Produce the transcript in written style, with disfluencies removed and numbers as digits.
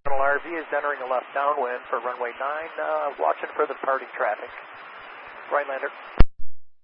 RV is entering a left downwind for runway 9, watching for the departing traffic. Right lander.